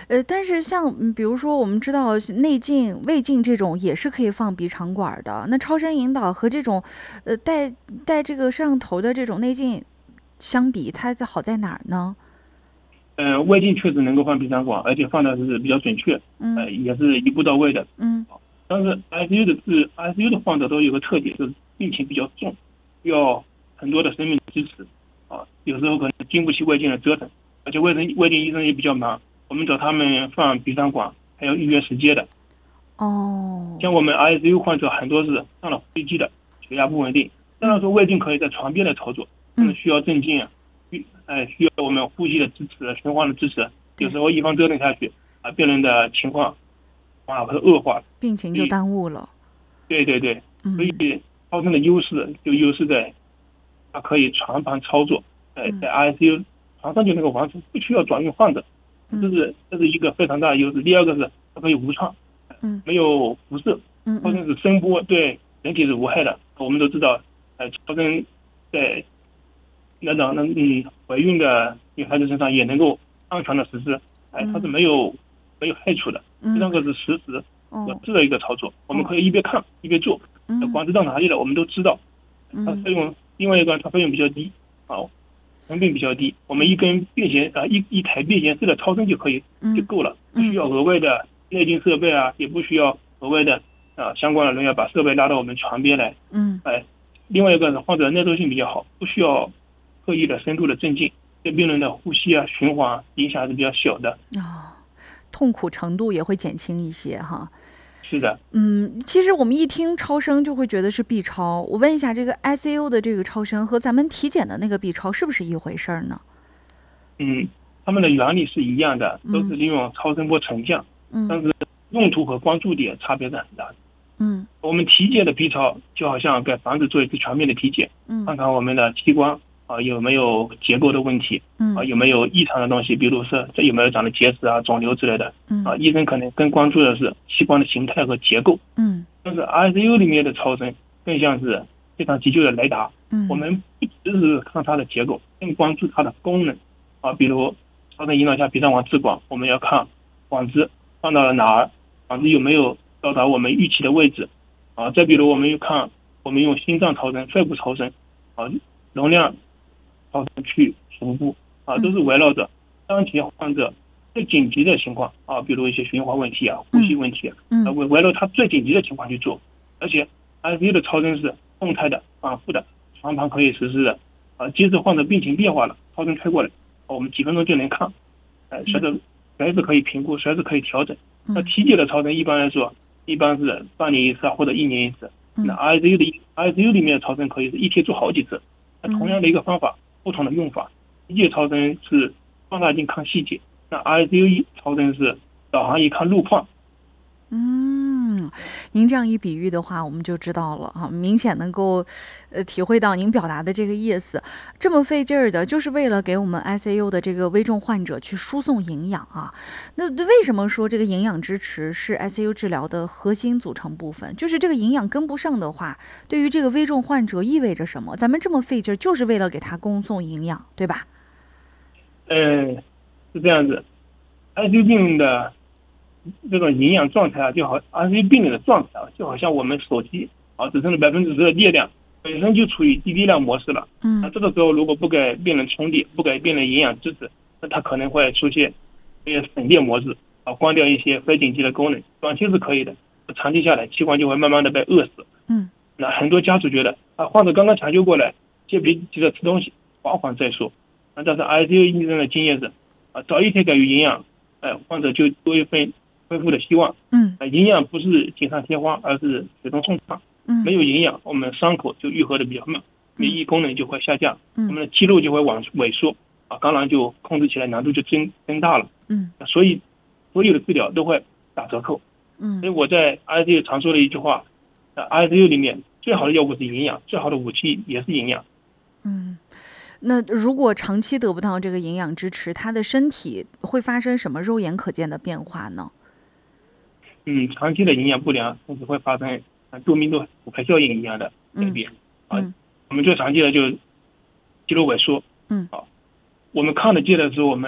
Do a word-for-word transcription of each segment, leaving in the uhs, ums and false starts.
呃，但是像嗯比如说我们知道内镜、胃镜这种也是可以放鼻肠管的，那超声引导和这种呃带带这个摄像头的这种内镜相比，它好在哪儿呢？ 呃，胃镜确实能够放鼻肠管，而且放的是比较准确， 嗯呃，也是一步到位的。 嗯但是 I C U 的治 I C U 的患者都有个特点，就是病情比较重，需要很多的生命支持啊，有时候可能经不起胃镜的折腾，而且胃镜胃镜医生也比较忙，我们找他们放鼻肠管还要预约时间的。 哦像我们 I C U 患者很多是上了飞机的，血压不稳定。虽然嗯说胃镜可以在床边来操作，但是嗯需要镇静啊，需呃需要我们呼吸的支持、循环的支持。有对， 时候一方折腾下去啊，病人的情况啊会恶化。 病情就所以耽误了。 对对对，所以嗯超声的优势就优势在它可以全盘操作，在嗯在 I C U 床上就能够完成，不需要转运患者，这嗯是这是一个非常大的优势。第二个是它可以无创， 嗯没有辐射。 嗯嗯超声是声波，对人体是无害的。我们都知道，呃，超声在那种那嗯怀孕的女孩子身上也能够安全的实施，哎、它是嗯没有没有害处的。第嗯三个是实时可哦视的一个操作，我们哦可以一边看一边做，呃嗯管子到哪里了我们都知道。它嗯费用另外一个它费用比较低啊，成本比较低，我们一根便携啊一一台便携式的超声就可以就嗯够了，不需嗯要额外的内镜设备啊，也不需要额外的啊相关的人员把设备拉到我们床边来。 嗯哎，另外一个是患者耐受性比较好，不需要刻意的深度的镇静，对病人的呼吸啊循环影响还是比较小的。 啊，痛苦程度也会减轻一些哈。 是的。 嗯，其实我们一听超声就会觉得是 B 超。我问一下，这个 I C U 的这个超声和咱们体检的那个 B 超是不是一回事儿呢？ 嗯，它们的原理是一样的，都嗯是利用超声波成像，但嗯是用途和关注点差别是很大的。 嗯我们体检的 B 超就好像给房子做一次全面的体检， 嗯看看我们的器官啊有没有结构的问题啊， 嗯有没有异常的东西，比如说这有没有长了结石啊、肿瘤之类的啊。 嗯医生可能更关注的是器官的形态和结构， 嗯但是 I C U 里面的超声更像是非常急救的雷达， 嗯我们不只是看它的结构，更关注它的功能啊，比如超声引导下鼻肠管置管，我们要看管子放到了哪儿，管子有没有到达我们预期的位置啊。再比如我们又看我们用心脏超声、肺部超声啊、容量超声去逐步啊，都是围绕着当前患者最紧急的情况啊，比如一些循环问题啊、呼吸问题啊， 嗯围围绕他最紧急的情况去做。而且 I C U 的超声是动态的、反复的，全盘可以实施的啊。即使患者病情变化了，超声开过来，我们几分钟就能看，哎，随着随时可以评估，随时可以调整。那体检的超声一般来说，一般是半年一次或者一年一次。那 I C U 的 I C U 里面的超声可以是一天做好几次。那同样的一个方法，不同的用法。体检超声是放大镜看细节，那 I C U 超声是导航仪看路况。 嗯，您这样一比喻的话，我们就知道了啊，明显能够呃体会到您表达的这个意思。这么费劲儿的，就是为了给我们 I C U 的这个危重患者去输送营养啊。那为什么说这个营养支持是 I C U 治疗的核心组成部分？就是这个营养跟不上的话，对于这个危重患者意味着什么？咱们这么费劲儿，就是为了给他供送营养，对吧？ 嗯，是这样子。I C U 病人的这种营养状态啊，就好 I C U 病人的状态啊，就好像我们手机啊只剩了百分之十的电量，本身就处于低电量模式了。 嗯那这个时候如果不给病人充电，不给病人营养支持，那他可能会出现一些省电模式啊，关掉一些非紧急的功能。短期是可以的，长期下来器官就会慢慢的被饿死。 嗯那很多家属觉得啊，患者刚刚抢救过来，先别急着吃东西，缓缓再说。那但是 I C U 医生的经验是啊，早一天给予营养，哎、呃，患者就多一份恢复的希望。 嗯呃，营养不是锦上添花，而是雪中送炭。 嗯， 没有营养，我们伤口就愈合的比较慢，免疫功能就会下降， 嗯我们的肌肉就会往萎缩，啊，当然就控制起来难度就增增大了。 嗯， 所以所有的治疗都会打折扣。 嗯， 所以我在 I C U 常说的一句话，在 I C U 里面最好的药物是营养，最好的武器也是营养。 嗯。那如果长期得不到这个营养支持，他的身体会发生什么肉眼可见的变化呢？ 嗯，长期的营养不良，甚至会发生像多米诺骨牌效应一样的改变。 嗯、 啊，我们最常见的就是肌肉萎缩。 嗯， 啊，我们看得见的是我们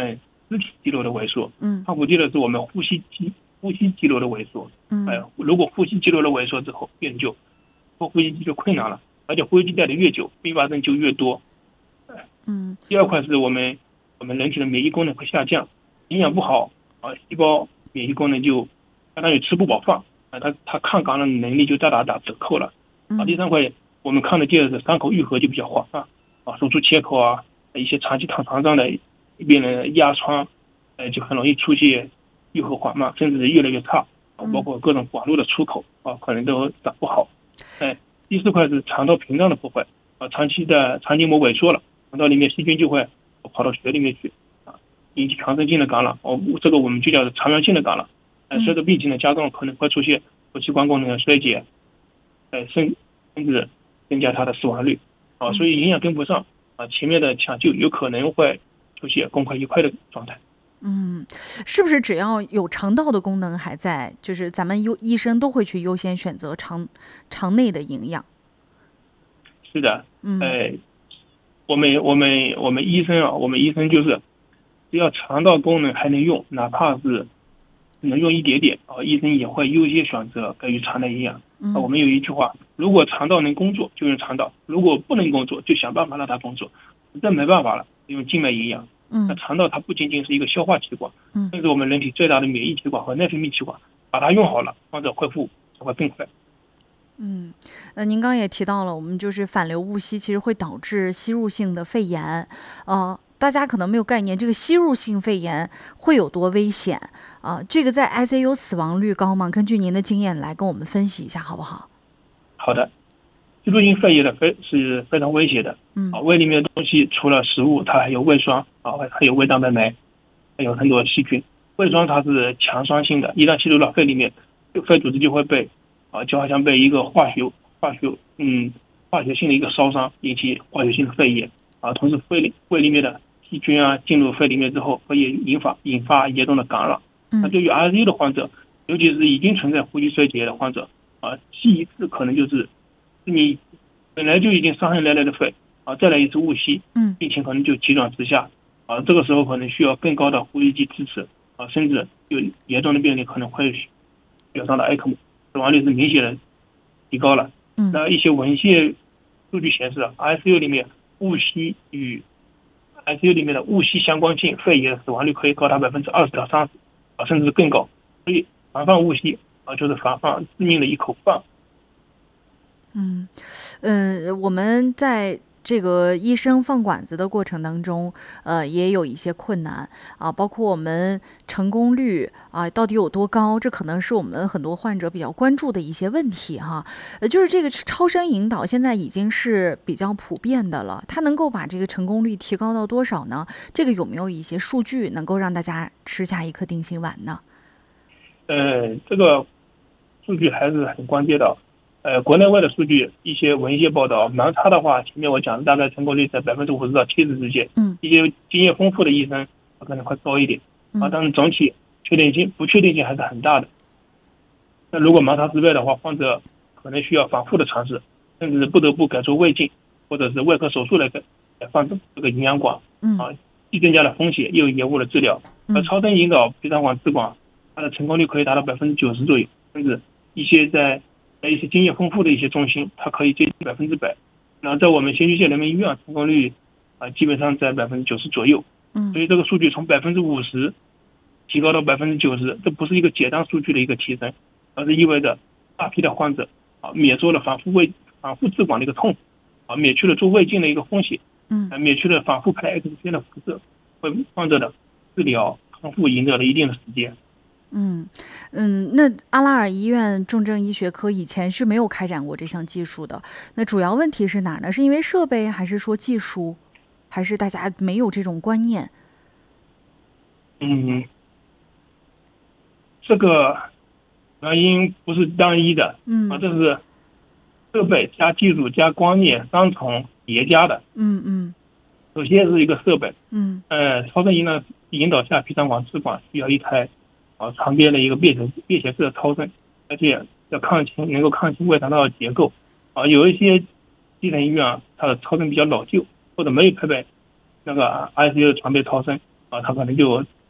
肢体肌肉的萎缩， 嗯， 康复肌肉是我们呼吸肌呼吸肌肉的萎缩， 嗯， 哎，如果呼吸肌肉的萎缩之后，病人就呼吸肌就困难了，而且呼吸肌待的越久，并发症就越多。 嗯， 第二块是我们我们人体的免疫功能会下降，营养不好啊，细胞免疫功能就相当于吃不饱饭啊，它它抗感染的能力就大大打折扣了。啊，第三块我们看得见的伤口愈合就比较缓慢啊，手术切口啊，一些长期躺床上的病人压疮，呃，就很容易出现愈合缓慢，甚至越来越差啊，包括各种管路的出口啊，可能都长不好。哎，第四块是肠道屏障的破坏啊，长期的肠黏膜萎缩了，肠道里面细菌就会跑到血里面去啊，引起全身性的感染哦，这个我们就叫做肠源性的感染。哎，随着病情的加重，可能会出现呼吸管功能的衰竭，哎，甚甚至增加它的死亡率啊，所以营养跟不上啊，前面的抢救有可能会出现功亏一篑的状态。 嗯，是不是只要有肠道的功能还在，就是咱们优医生都会去优先选择肠肠内的营养？ 是的， 嗯， 哎，我们我们我们医生啊，我们医生就是只要肠道功能还能用，哪怕是能用一点点啊，医生也会优先选择给予肠内营养。 嗯， 啊，我们有一句话，如果肠道能工作就用肠道，如果不能工作就想办法让它工作，实在没办法了用静脉营养。 嗯， 那肠道它不仅仅是一个消化器官， 嗯， 甚至我们人体最大的免疫器官和内分泌器官，把它用好了，患者恢复才会更快。 嗯，呃，您刚刚也提到了，我们就是反流误吸，其实会导致吸入性的肺炎。呃，大家可能没有概念，这个吸入性肺炎会有多危险啊、呃？这个在 I C U 死亡率高吗？根据您的经验来跟我们分析一下，好不好？ 好的，吸入性肺炎的非是非常危险的。 嗯， 啊，胃里面的东西除了食物，它还有胃酸啊，还有胃蛋白酶，还有很多细菌。胃酸它是强酸性的，一旦吸入到肺里面，肺组织就会被啊，就好像被一个化学化学嗯化学性的一个烧伤，引起化学性的肺炎啊。同时肺里胃里面的细菌啊进入肺里面之后，会引发引发严重的感染。那对于 I C U 的患者，尤其是已经存在呼吸衰竭的患者啊，吸一次可能就是你本来就已经伤痕累累的肺啊，再来一次误吸， 嗯， 病情可能就急转直下啊。这个时候可能需要更高的呼吸机支持啊，甚至有严重的病例可能会要上到 E C M O， 死亡率是明显的提高了。 嗯， 那一些文献数据显示 ，I C U 里面误吸与 I C U 里面的误吸相关性肺炎死亡率可以高达百分之二十到三十啊，甚至更高。所以防范误吸啊，就是防范致命的一口饭。 嗯，呃，我们在这个医生放管子的过程当中，呃，也有一些困难啊，包括我们成功率啊到底有多高，这可能是我们很多患者比较关注的一些问题哈。呃，就是这个超声引导现在已经是比较普遍的了，它能够把这个成功率提高到多少呢？这个有没有一些数据能够让大家吃下一颗定心丸呢？ 呃，这个数据还是很关键的。呃，国内外的数据，一些文献报道，盲插的话，前面我讲的大概成功率在百分之五十到七十之间。 嗯， 一些经验丰富的医生可能会高一点啊，但是总体确定性不确定性还是很大的。那如果盲插失败的话，患者可能需要反复的尝试，甚至不得不改做胃镜或者是外科手术来来放这个营养管。 嗯， 啊，既增加了风险，又延误了治疗。而超声引导皮肠管支管，它的成功率可以达到百分之九十左右，甚至一些在在一些经验丰富的一些中心，它可以接近百分之百。然后在我们仙居县人民医院，成功率啊基本上在百分之九十左右。 嗯， 所以这个数据从百分之五十提高到百分之九十，这不是一个简单数据的一个提升，而是意味着大批的患者啊免除了反复胃反复支管的一个痛苦啊，免去了做胃镜的一个风险， 嗯， 啊免去了反复开 X 线的辐射，为患者的治疗康复赢得了一定的时间。 嗯嗯，那阿拉尔医院重症医学科以前是没有开展过这项技术的。那主要问题是哪儿呢？是因为设备，还是说技术，还是大家没有这种观念？ 嗯，这个原因不是单一的， 嗯啊，这是设备加技术加观念三重叠加的。 嗯嗯首先是一个设备， 嗯呃，超声引导引导下皮肠管支管需要一台啊长边的一个便携便携式的超声，而且要看清能够看清胃肠道的结构啊。有一些基层医院啊，它的超声比较老旧，或者没有配备那个 I C U 的床边超声啊，它可能就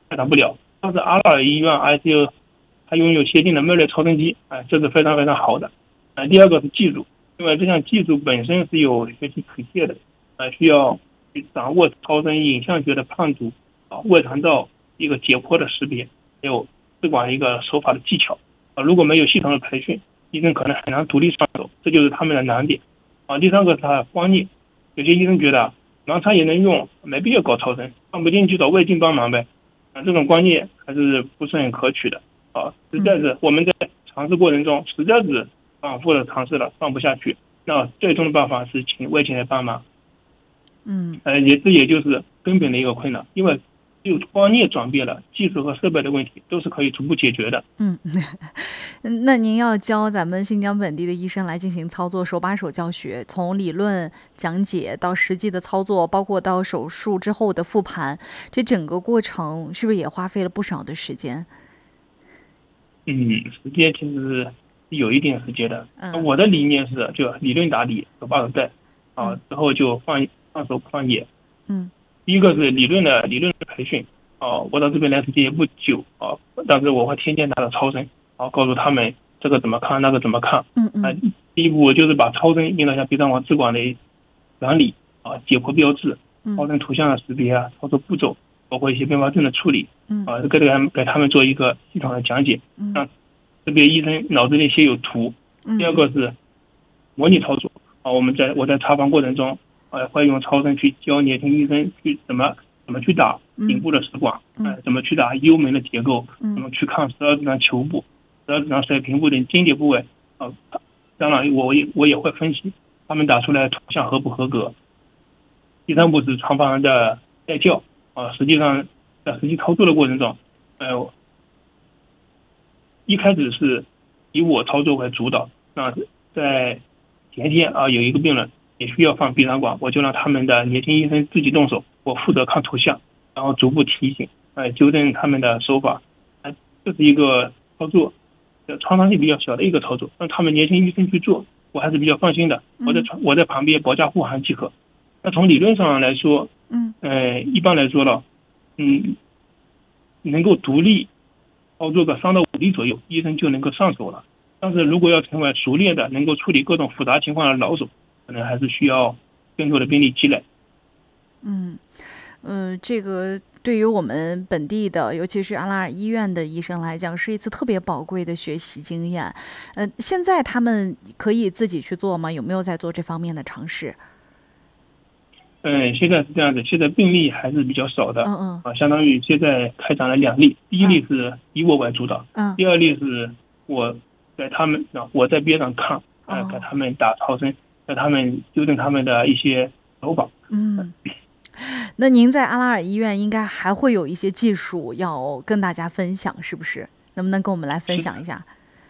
开展不了。但是阿拉尔医院 I C U 它拥有先进的脉略超声机，哎，这是非常非常好的。呃，第二个是技术，因为这项技术本身是有学习可借的，呃，需要去掌握超声影像学的判读啊，胃肠道一个解剖的识别，还有试管一个手法的技巧啊。如果没有系统的培训，医生可能很难独立上手，这就是他们的难点啊。第三个是他观念，有些医生觉得盲肠也能用，没必要搞超声，看不见就找胃镜帮忙呗，啊，这种观念还是不是很可取的啊。实在是我们在尝试过程中，实在是反复的尝试了，放不下去，那最终的办法是请胃镜来帮忙。 嗯， 呃，也这也就是根本的一个困难，因为就观念转变了，技术和设备的问题都是可以逐步解决的。 嗯，那您要教咱们新疆本地的医生来进行操作，手把手教学，从理论讲解到实际的操作，包括到手术之后的复盘，这整个过程是不是也花费了不少的时间？ 嗯，时间其实是有一点时间的。 嗯， 我的理念是就理论打理，手把手带啊，之后就放放手放野。 嗯， 第一个是理论的理论的培训啊，我到这边来时间也不久啊，但是我会天天拿着超声啊，告诉他们这个怎么看，那个怎么看。 嗯嗯， 啊，第一步就是把超声引导下鼻上管支管的原理啊，解剖标志、超声图像的识别啊，操作步骤，包括一些并发症的处理。 嗯， 啊，给他们给他们做一个系统的讲解，让这边医生脑子里先有图。第二个是模拟操作啊，我们在我在查房过程中，呃，会用超声去教年轻医生去怎么怎么去打颈部的食管，呃，怎么去打幽门的结构，怎么去看十二指肠球部、十二指肠水平部等经节部位啊。当然，我也我也会分析他们打出来的图像合不合格。第三步是床房的带教啊，实际上在实际操作的过程中，呃，一开始是以我操作为主导。那在前天啊，有一个病人也需要放鼻肠管，我就让他们的年轻医生自己动手，我负责看图像，然后逐步提醒，呃，纠正他们的手法。呃，这是一个操作，呃，创伤性比较小的一个操作，让他们年轻医生去做，我还是比较放心的。我在我在旁边保驾护航即可。那从理论上来说， 嗯， 呃，一般来说了，嗯，能够独立操作个三到五例左右，医生就能够上手了。但是如果要成为熟练的、能够处理各种复杂情况的老手，可能还是需要更多的病例积累。 嗯，呃，这个对于我们本地的，尤其是阿拉尔医院的医生来讲，是一次特别宝贵的学习经验。呃，现在他们可以自己去做吗？有没有在做这方面的尝试？ 嗯，现在是这样子，现在病例还是比较少的。 嗯嗯。 啊，相当于现在开展了两例，第一例是以我为主导， 嗯， 第二例是我在他们啊，我在边上看，呃，给他们打超声，给他们纠正他们的一些手法。 嗯，那您在阿拉尔医院应该还会有一些技术要跟大家分享，是不是？能不能跟我们来分享一下？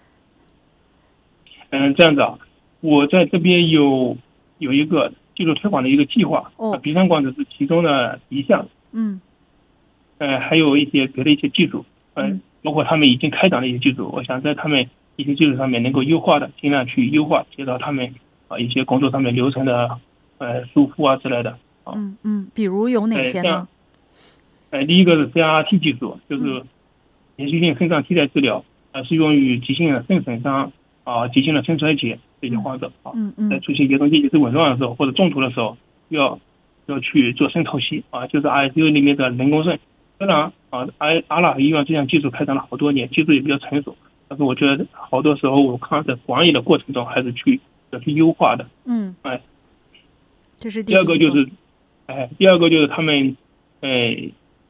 嗯，这样子啊，我在这边有有一个技术推广的一个计划， 哦， 鼻腔管只是其中的一项。 嗯， 呃，还有一些别的一些技术，嗯、呃，包括他们已经开展的一些技术，我想在他们一些技术上面能够优化的，尽量去优化，减少他们啊、呃、一些工作上面流程的呃疏忽啊之类的。啊、 嗯嗯，比如有哪些呢？ 呃，第一个是 C R T 技术，就是连续性肾脏替代治疗，呃，是用于急性的肾损伤啊、急性的肾衰竭这些患者啊， 嗯嗯， 在出现严重间歇性紊乱的时候或者中途的时候，要要去做肾透析啊，就是 I C U 里面的人工肾。虽然啊，阿阿拉尔医院这项技术开展了好多年，技术也比较成熟，但是我觉得好多时候我看在管理的过程中还是去要去优化的。 嗯， 哎， 这是第第二个就是，哎，第二个就是他们，哎，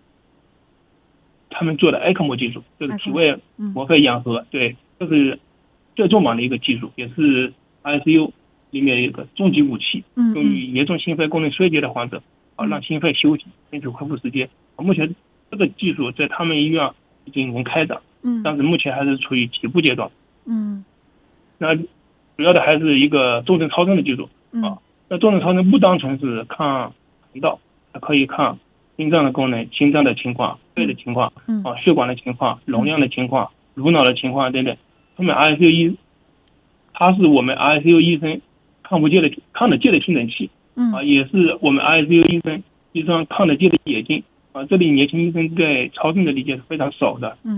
他们做的 E C M O 技术，就是体外膜肺氧合，对，这是最重磅的一个技术，也是 I C U 里面一个终极武器， 嗯， 用于严重心肺功能衰竭的患者，啊，让心肺休息，争取恢复时间。目前这个技术在他们医院已经能开展， 嗯， 但是目前还是处于起步阶段。 嗯， 那主要的还是一个重症超声的技术啊。那重症超声不单纯是看肠道，还可以看心脏的功能、心脏的情况、肺的情况，啊，血管的情况、容量的情况、颅脑的情况等等。他们 I C U 医，它是我们 I C U 医生看不见的、看得见的听诊器，啊，也是我们 I C U 医生一双看得见的眼睛， 啊，这里年轻医生对超声的理解是非常少的。 嗯。